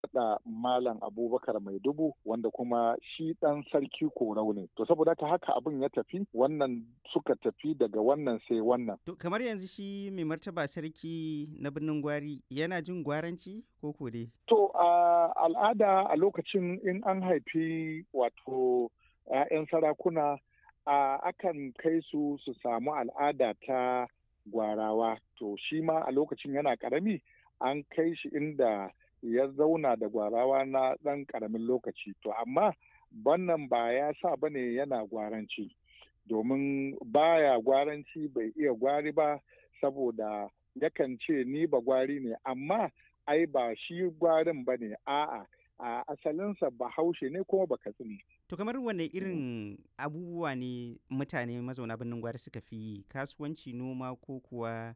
da Malam Abubakar Maidubu wanda kuma shi ɗan sarki Korau ne. To saboda haka abin ya tafi wannan suka tafi daga wannan sai wannan. To kamar yanzu shi mai martaba sarki na birnin Gwari yana jin gwaranci ko ko dai? To a al'ada a lokacin in an haifi wato 'ya'yan sarakuna akan kai su samu al'ada ta gwarawa. To shi ma a lokacin yana ƙarami an kai shi inda ya zauna da gwarawa na ɗan ƙaramin lokaci. To amma wannan ba ya sa ba ne yana gwaranci, domin baya gwaranci bai iya gwari ba saboda yakan ce ni ba gwari ne, amma ai ba shi gwarin ba ne, a'a a asalinsa Bahaushe ne kuma Bakatsine. To kamar wane irin abubuwa ne mutane mazauna birnin Gwari suka fi yi, kasuwanci, noma ko kuwa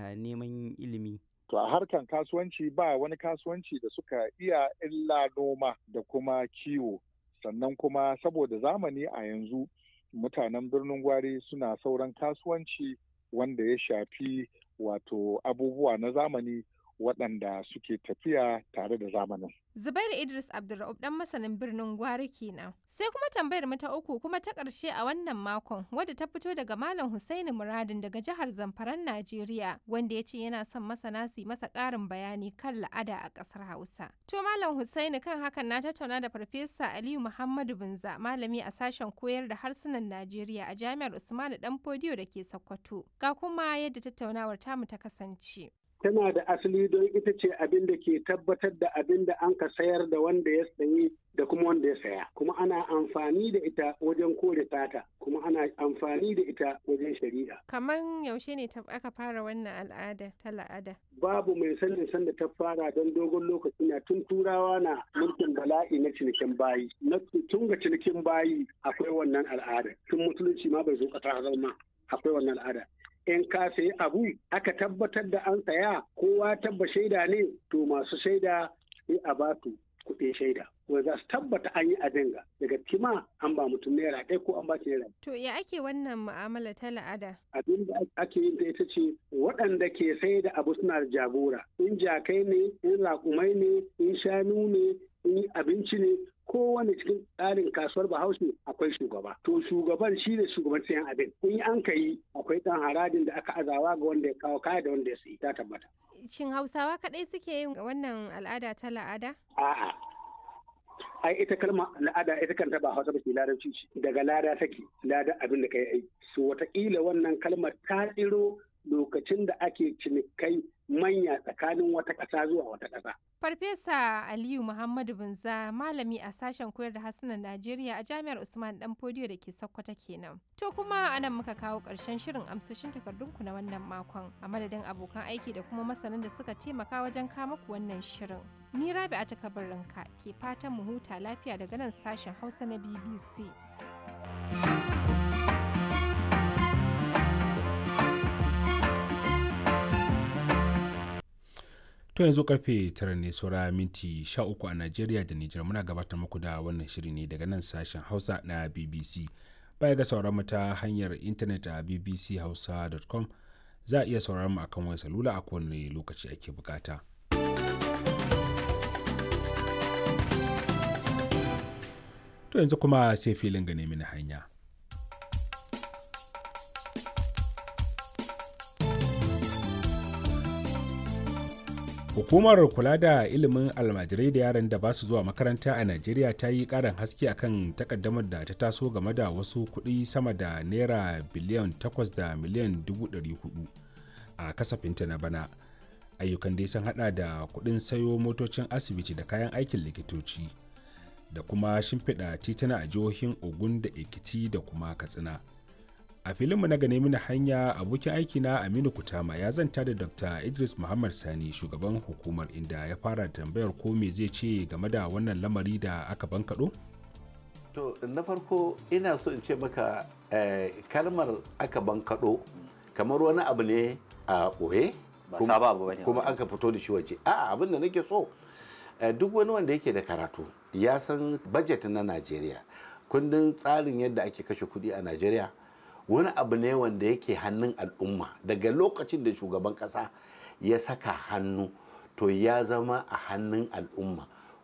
neman ilimi? To a harkan kasuwanci ba wani kasuwanci da suka iya illa noma da kuma kiwo. Sannan kuma saboda zamani a yanzu mutanen birnin Gwari suna sauran kasuwanci wanda ya shafi wato abubuwa na zamani waɗanda suke tafiya tare da zamanin. Zubairu Idris Abdulra'ub dan masanin birnin Gwari kenan. Sai kuma tambayar mu ta uku kuma ta ƙarshe a wannan makon wadda ta fito daga Malam Husaini Muradin daga jihar Zamfaran Najeriya wanda ya ce yana son masana su masa ƙarin bayani kan la'ada a ƙasar Hausa. To Malam Husaini kan hakan na tattauna da Farfesa Aliyu Muhammadu Binza malami a sashen koyar da harsunan Najeriya a Jami'ar Usmanu Danfodiyo da ke Sokoto. Ga kuma yadda tattaunawar tamu ta kasance. Tana da asali don ita ce abin da ke tabbatar da abin da an ka sayar da wanda ya sayi da kuma wanda ya saya. Kuma ana amfani da ita wajen kore sata, kuma ana amfani da ita wajen shari'a. Kaman yaushe ne aka fara wannan al'ada ta la'ada? Babu mai sanin sanda ta fara don dogon lokaci na tun turawa na mulkin bala'i na cinikin bayi. Tun ga cinikin bayi akwai wannan al'ada. Tun musulunci ma bai zo ƙasa zama akwai wannan al'ada. In ka sayi abu aka tabbatar da an saya kowa tabba shaida ne, to masu shaida sai a ba su kuɗin shaida wanda za su tabbata an yi abin ga daga kima an ba mutum naira ɗaya ko an ba shi naira. To ya ake wannan mu'amala ta la'ada? Abin da ake yin ta ita ce waɗanda ke sai da abu suna da jagora, in jakai ne, in raƙumai ne, in shanu ne, in abinci ne, kowane cikin tsarin kasuwar Bahaushe akwai shugaba. To shugaban shi ne shugaban sayan abin. In an ka yi akwai ɗan harajin da aka azawa ga wanda ya kawo kaya da wanda ya sayi, ta tabbata. Shin Hausawa kaɗai suke yin wannan al'ada ta la'ada? A'a. Ai ita kalma la'ada ita kanta ba Hausa ba ce larabci ce. Daga lada take, lada abin da kai aiki. So wataƙila wannan kalmar ta tsiro lokacin da ake cinikai manya tsakanin wata ƙasa zuwa wata ƙasa. Farfesa Aliyu Muhammadu Binza malami a sashen koyar da harsunan Najeriya a Jami'ar Usman Danfodiyo da ke Sokoto kenan. To kuma anan muka kawo ƙarshen shirin amsoshin takardunku na wannan makon a madadin abokan aiki da kuma masanan da suka taimaka wajen kama ku wannan shirin. Ni Rabi'atu Kabarinka ke fatan mu huta lafiya daga nan sashen Hausa na BBC. To yanzu karfe 9 ne saura minti 13 a Najeriya da Nijar muna gabatar muku da wannan shiri ne daga nan sashen Hausa na BBC. Baya ga sauraron mu ta hanyar intanet a bbchausa.com za a iya sauraron mu akan wayar salula a kowane lokaci ake bukata. To yanzu kuma sai filin gane mini hanya. Hukumar kula da ilimin almajirai da yaran da ba su zuwa makaranta a Najeriya ta yi ƙarin haske akan takaddamar da ta taso game da wasu kuɗi sama da naira biliyan 8 da miliyan 400 a kasafinta na bana. Ayyukan dai sun hada da kuɗin sayo motocin asibiti da kayan aikin likitoci da kuma shimfiɗa tituna a jihohin Ogun da Ekiti da kuma Katsina. A filinmu na gane mini hanya abokin aikina Aminu Kutama ya zanta da Dr. Idris Muhammad Sani shugaban hukumar inda ya fara tambayar ko me zai ce game da wannan lamari da aka bankaɗo? To na farko ina so in ce maka kalmar aka bankaɗo kamar wani abu ne a ɓoye kuma aka fito da shi waje. A'a abin da nake so duk wani wanda yake da karatu ya san budget na Najeriya, kundin tsarin yadda ake kashe kuɗi a Najeriya wani abu ne wanda yake hannun al'umma daga lokacin da shugaban kasa ya saka hannu to ya zama a hannun al'umma